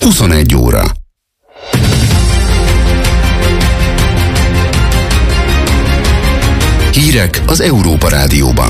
21 óra. Hírek az Európa Rádióban.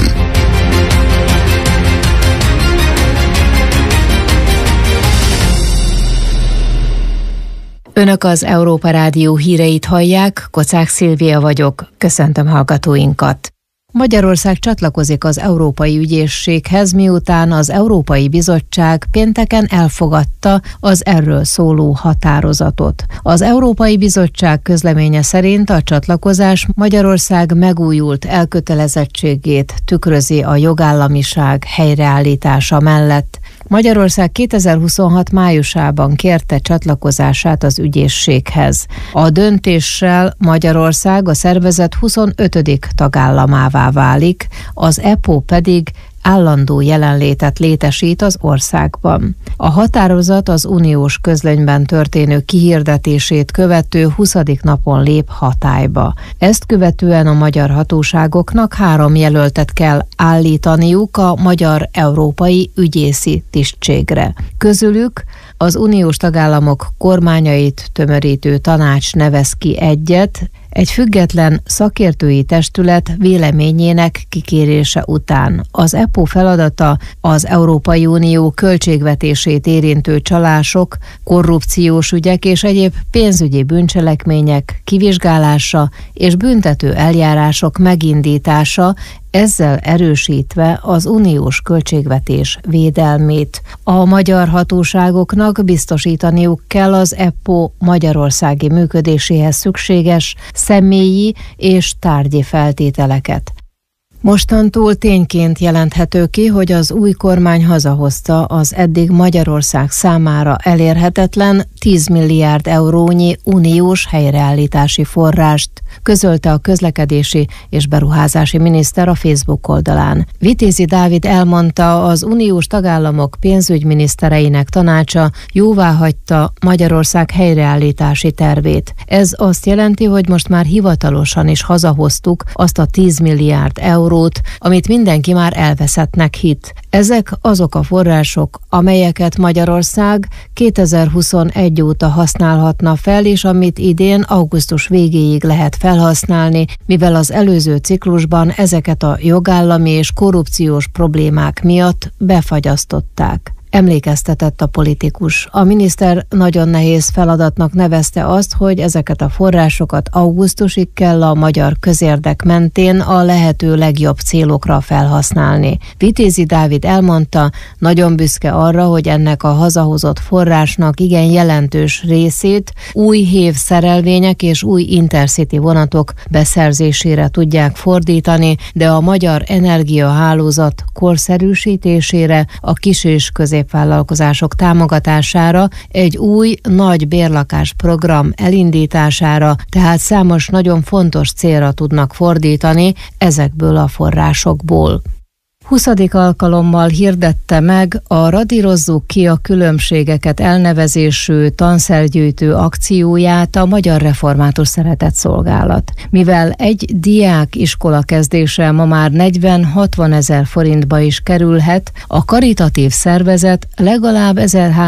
Önök az Európa Rádió híreit hallják, Kocák Szilvia vagyok, köszöntöm hallgatóinkat. Magyarország csatlakozik az Európai Ügyészséghez, miután az Európai Bizottság pénteken elfogadta az erről szóló határozatot. Az Európai Bizottság közleménye szerint a csatlakozás Magyarország megújult elkötelezettségét tükrözi a jogállamiság helyreállítása mellett. Magyarország 2026 májusában kérte csatlakozását az ügyészséghez. A döntéssel Magyarország a szervezet 25. tagállamává válik, az EPO pedig állandó jelenlétet létesít az országban. A határozat az uniós közlönyben történő kihirdetését követő 20. napon lép hatályba. Ezt követően a magyar hatóságoknak 3 jelöltet kell állítaniuk a magyar európai ügyészi tisztségre. Közülük az uniós tagállamok kormányait tömörítő tanács nevez ki egyet, egy független szakértői testület véleményének kikérése után. Az EPO feladata az Európai Unió költségvetését érintő csalások, korrupciós ügyek és egyéb pénzügyi bűncselekmények kivizsgálása és büntető eljárások megindítása, ezzel erősítve az uniós költségvetés védelmét. A magyar hatóságoknak biztosítaniuk kell az EPO magyarországi működéséhez szükséges személyi és tárgyi feltételeket. Mostantól tényként jelenthető ki, hogy az új kormány hazahozta az eddig Magyarország számára elérhetetlen 10 milliárd eurónyi uniós helyreállítási forrást, közölte a közlekedési és beruházási miniszter a Facebook oldalán. Vitézi Dávid elmondta, az uniós tagállamok pénzügyminisztereinek tanácsa jóváhagyta Magyarország helyreállítási tervét. Ez azt jelenti, hogy most már hivatalosan is hazahoztuk azt a 10 milliárd eurót, amit mindenki már elveszettnek hitt. Ezek azok a források, amelyeket Magyarország 2021 óta használhatna fel, és amit idén augusztus végéig lehet felhasználni, mivel az előző ciklusban ezeket a jogállami és korrupciós problémák miatt befagyasztották. Emlékeztetett a politikus. A miniszter nagyon nehéz feladatnak nevezte azt, hogy ezeket a forrásokat augusztusig kell a magyar közérdek mentén a lehető legjobb célokra felhasználni. Vitézi Dávid elmondta, nagyon büszke arra, hogy ennek a hazahozott forrásnak igen jelentős részét új hév szerelvények és új intercity vonatok beszerzésére tudják fordítani, de a magyar energiahálózat korszerűsítésére, a kis és középvállalkozások támogatására, egy új nagy bérlakás program elindítására, tehát számos nagyon fontos célra tudnak fordítani ezekből a forrásokból. 20. alkalommal hirdette meg a Radírozzuk ki a különbségeket elnevezésű tanszergyűjtő akcióját a Magyar Református Szeretetszolgálat. Mivel egy diák iskola kezdése ma már 40-60 ezer forintba is kerülhet, a karitatív szervezet legalább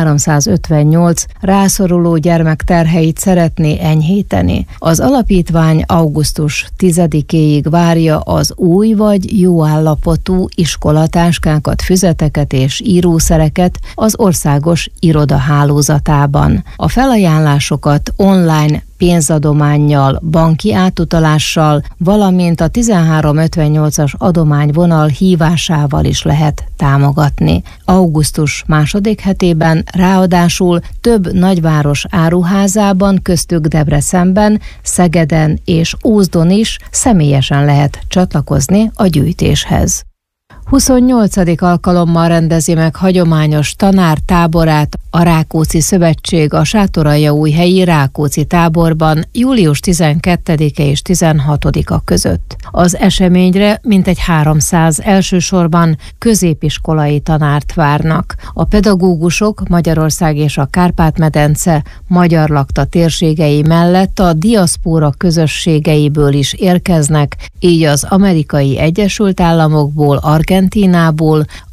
1358 rászoruló gyermek terheit szeretné enyhíteni. Az alapítvány augusztus 10-éig várja az új vagy jó állapotú iskolatáskákat, füzeteket és írószereket az országos irodahálózatában. A felajánlásokat online pénzadománnyal, banki átutalással, valamint a 1358-as adományvonal hívásával is lehet támogatni. Augusztus második hetében ráadásul több nagyváros áruházában, köztük Debrecenben, Szegeden és Ózdon is személyesen lehet csatlakozni a gyűjtéshez. 28. alkalommal rendezi meg hagyományos tanártáborát a Rákóczi Szövetség a Sátoraljaújhelyi Rákóczi táborban július 12-e és 16-a között. Az eseményre mintegy 300 elsősorban középiskolai tanárt várnak. A pedagógusok Magyarország és a Kárpát-medence magyar lakta térségei mellett a diaszpóra közösségeiből is érkeznek, így az Amerikai Egyesült Államokból, Argentínából,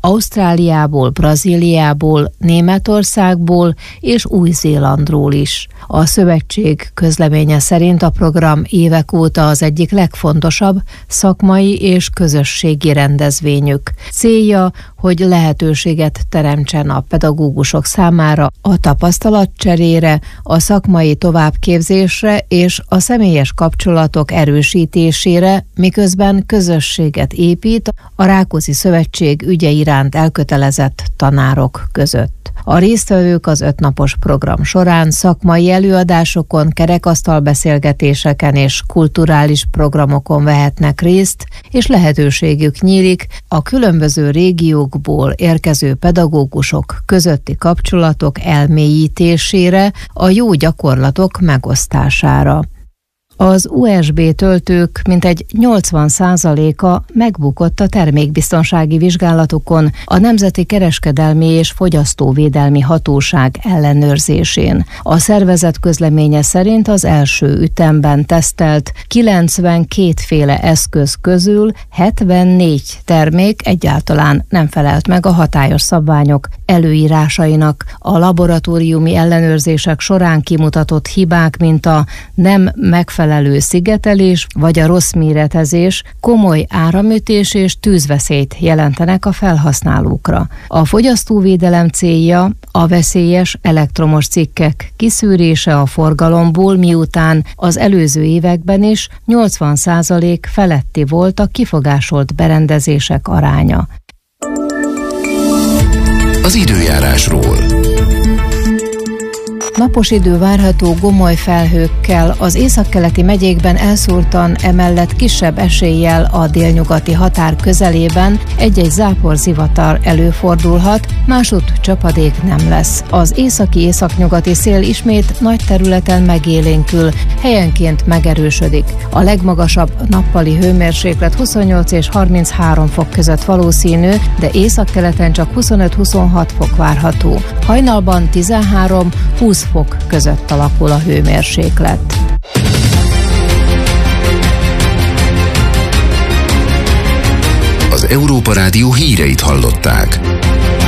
Ausztráliából, Brazíliából, Németországból és Új-Zélandról is. A szövetség közleménye szerint a program évek óta az egyik legfontosabb szakmai és közösségi rendezvényük. Célja, hogy lehetőséget teremtsen a pedagógusok számára a tapasztalatcserére, a szakmai továbbképzésre és a személyes kapcsolatok erősítésére, miközben közösséget épít a Rákóczi Szövetség ügye iránt elkötelezett tanárok között. A résztvevők az 5 napos program során szakmai előadásokon, kerekasztalbeszélgetéseken és kulturális programokon vehetnek részt, és lehetőségük nyílik a különböző régiókból érkező pedagógusok közötti kapcsolatok elmélyítésére, a jó gyakorlatok megosztására. Az USB töltők mintegy 80%-a megbukott a termékbiztonsági vizsgálatokon a Nemzeti Kereskedelmi és Fogyasztóvédelmi Hatóság ellenőrzésén. A szervezet közleménye szerint az első ütemben tesztelt 92 féle eszköz közül 74 termék egyáltalán nem felelt meg a hatályos szabványok előírásainak. A laboratóriumi ellenőrzések során kimutatott hibák, mint a nem megfelelő szigetelés vagy a rossz méretezés komoly áramütés és tűzveszélyt jelentenek a felhasználókra. A fogyasztóvédelem célja a veszélyes elektromos cikkek kiszűrése a forgalomból, miután az előző években is 80% feletti volt a kifogásolt berendezések aránya. Az időjárásról. Napos idő várható gomoly felhőkkel, az északkeleti megyékben elszórtan, emellett kisebb eséllyel a délnyugati határ közelében egy-egy záporzivatar előfordulhat, másutt csapadék nem lesz. Az északi-északnyugati szél ismét nagy területen megélénkül, helyenként megerősödik. A legmagasabb nappali hőmérséklet 28 és 33 fok között valószínű, de északkeleten csak 25-26 fok várható. Hajnalban 13-20 fok között alakul a hőmérséklet. Az Európa Rádió híreit hallották.